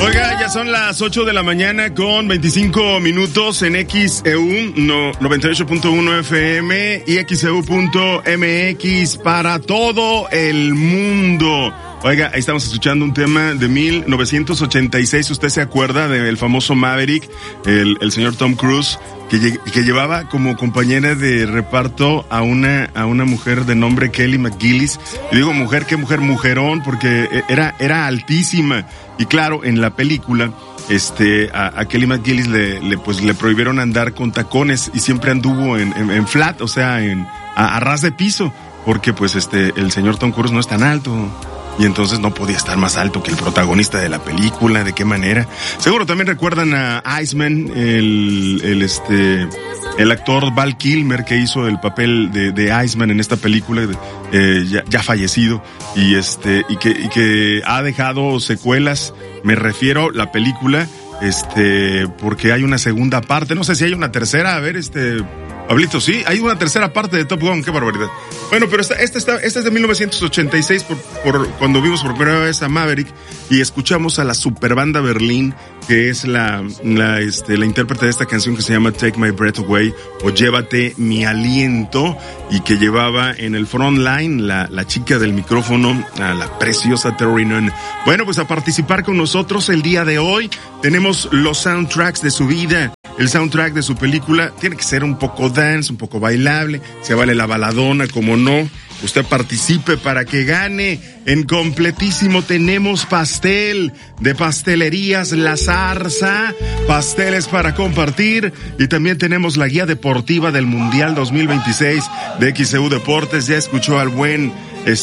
Oiga, ya son las 8 de la mañana con 25 minutos en XEU 98.1 FM y XEU.mx para todo el mundo. Oiga, ahí estamos escuchando un tema de 1986. ¿Usted se acuerda del famoso Maverick, el señor Tom Cruise, que llevaba como compañera de reparto a una mujer de nombre Kelly McGillis? Y digo mujer, ¿qué mujer? Mujerón, porque era altísima. Y claro, en la película, a Kelly McGillis le prohibieron andar con tacones y siempre anduvo en flat, o sea, a ras de piso, porque pues el señor Tom Cruise no es tan alto. Y entonces no podía estar más alto que el protagonista de la película. ¿De qué manera? Seguro también recuerdan a Iceman, el actor Val Kilmer, que hizo el papel de Iceman en esta película, ya fallecido, y que ha dejado secuelas. Me refiero la película, porque hay una segunda parte. No sé si hay una tercera. A ver, Pablito, sí, hay una tercera parte de Top Gun, qué barbaridad. Bueno, pero esta es de 1986, por cuando vimos por primera vez a Maverick y escuchamos a la superbanda Berlín, que es la intérprete de esta canción que se llama Take My Breath Away, o Llévate mi aliento, y que llevaba en el front line la chica del micrófono, a la preciosa Terry Nunn. Bueno, pues a participar con nosotros el día de hoy. Tenemos los soundtracks de su vida. El soundtrack de su película tiene que ser un poco dance, un poco bailable, se vale la baladona, como no. Usted participe para que gane. En completísimo tenemos pastel de Pastelerías La Zarza, pasteles para compartir, y también tenemos la guía deportiva del Mundial 2026 de XEU Deportes. Ya escuchó al buen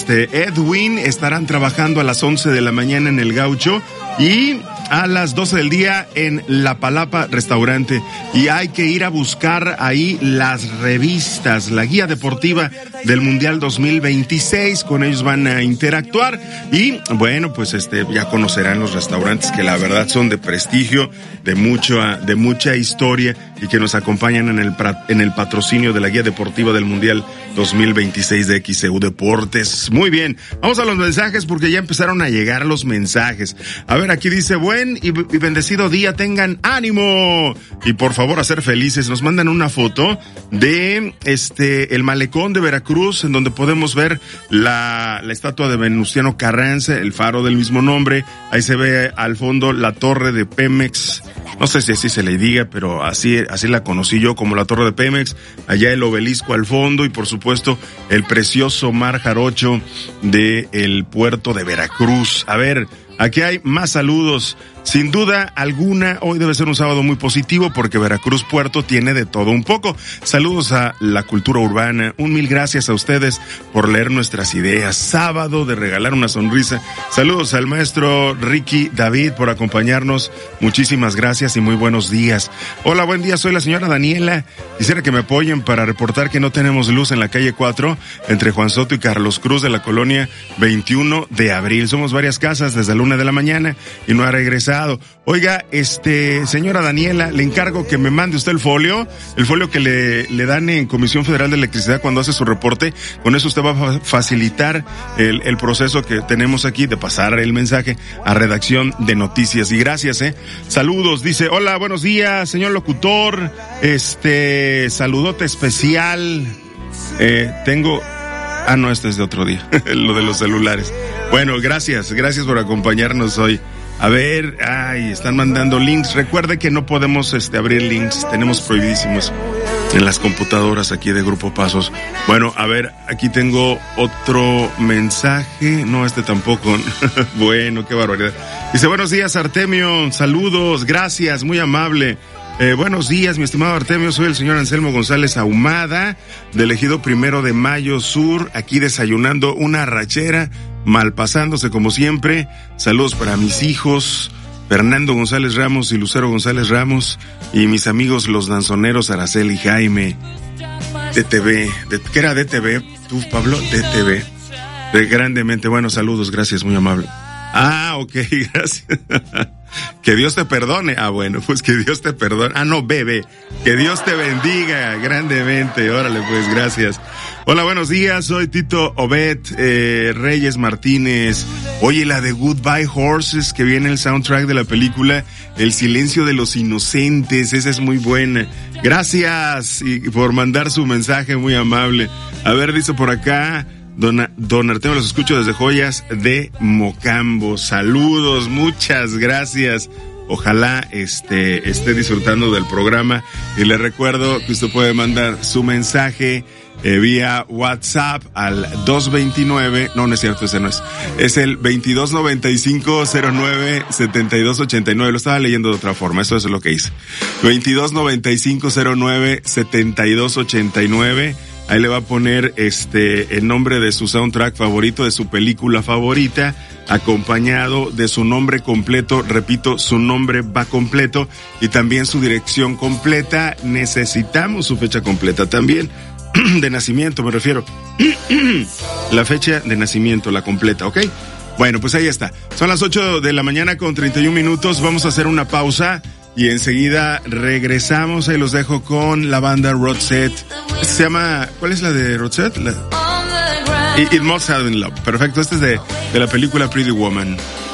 Edwin. Estarán trabajando a las 11 de la mañana en el Gaucho y a las 12 del día en La Palapa Restaurante. Y hay que ir a buscar ahí las revistas, la guía deportiva del Mundial 2026. Con ellos van a interactuar y bueno, pues ya conocerán los restaurantes que la verdad son de prestigio, de mucha historia, y que nos acompañan en el patrocinio de la guía deportiva del Mundial 2026 de XEU Deportes. Muy bien, vamos a los mensajes porque ya empezaron a llegar los mensajes. A ver, aquí dice: buen y bendecido día, tengan ánimo y por favor a ser felices. Nos mandan una foto de el malecón de Veracruz, en donde podemos ver la estatua de Venustiano Carranza, el faro del mismo nombre. Ahí se ve al fondo la torre de Pemex. No sé si así se le diga, pero así la conocí yo, como la torre de Pemex. Allá el obelisco al fondo y por supuesto el precioso mar jarocho del puerto de Veracruz. A ver, aquí hay más saludos. Sin duda alguna, hoy debe ser un sábado muy positivo porque Veracruz Puerto tiene de todo un poco. Saludos a la cultura urbana. Mil gracias a ustedes por leer nuestras ideas. Sábado de regalar una sonrisa. Saludos al maestro Ricky David por acompañarnos. Muchísimas gracias y muy buenos días. Hola, buen día. Soy la señora Daniela. Quisiera que me apoyen para reportar que no tenemos luz en la calle 4 entre Juan Soto y Carlos Cruz de la colonia 21 de abril. Somos varias casas desde la 1 de la mañana y no ha regresado. Oiga, señora Daniela, le encargo que me mande usted el folio que le dan en Comisión Federal de Electricidad cuando hace su reporte. Con eso usted va a facilitar el proceso que tenemos aquí de pasar el mensaje a redacción de noticias. Y gracias, Saludos, dice: hola, buenos días, señor locutor. Saludote especial. Tengo... no, este es de otro día, lo de los celulares. Bueno, gracias por acompañarnos hoy. A ver, están mandando links. Recuerde que no podemos abrir links, tenemos prohibidísimos en las computadoras aquí de Grupo Pasos. Bueno, a ver, aquí tengo otro mensaje. No, tampoco. Bueno, qué barbaridad. Dice: buenos días, Artemio, saludos, gracias, muy amable. Buenos días, mi estimado Artemio, soy el señor Anselmo González Ahumada, del Ejido 1 de Mayo Sur, aquí desayunando una arrachera, malpasándose como siempre. Saludos para mis hijos, Fernando González Ramos y Lucero González Ramos, y mis amigos los danzoneros Araceli y Jaime. DTV, ¿qué era DTV? ¿Tú, Pablo? DTV. Grandemente, bueno, saludos, gracias, muy amable. Ok, gracias. Que Dios te perdone. Ah, bueno, pues que Dios te perdone. Ah, no, bebé. Que Dios te bendiga grandemente. Órale, pues, gracias. Hola, buenos días. Soy Tito Obed Reyes Martínez. Oye, la de Goodbye Horses, que viene el soundtrack de la película El silencio de los inocentes. Esa es muy buena. Gracias y por mandar su mensaje, muy amable. A ver, dice por acá... Don Artemio, los escucho desde Joyas de Mocambo. Saludos, muchas gracias. Ojalá esté disfrutando del programa. Y le recuerdo que usted puede mandar su mensaje vía WhatsApp al 229, no es cierto, ese no es. Es el 2295-09-7289. Lo estaba leyendo de otra forma, eso es lo que hice. 2295-09-7289. Ahí le va a poner el nombre de su soundtrack favorito, de su película favorita, acompañado de su nombre completo. Repito, su nombre va completo y también su dirección completa. Necesitamos su fecha completa también, de nacimiento me refiero. La fecha de nacimiento, la completa, ¿ok? Bueno, pues ahí está. Son las 8 de la mañana con 31 minutos. Vamos a hacer una pausa. Y enseguida regresamos, ahí los dejo con la banda Roxette. Se llama, ¿cuál es la de Roxette? It Must Have Been Love. Perfecto, este es de la película Pretty Woman.